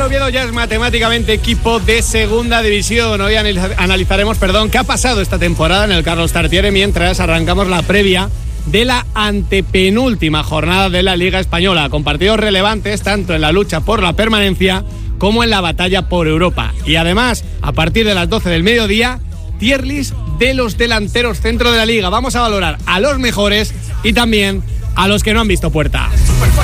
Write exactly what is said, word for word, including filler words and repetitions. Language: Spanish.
Oviedo ya es matemáticamente equipo de segunda división. Hoy analizaremos, perdón, qué ha pasado esta temporada en el Carlos Tartiere mientras arrancamos la previa de la antepenúltima jornada de la Liga Española, con partidos relevantes tanto en la lucha por la permanencia como en la batalla por Europa. Y además, a partir de las doce del mediodía, tier list de los delanteros centro de la Liga. Vamos a valorar a los mejores y también a los que no han visto puerta.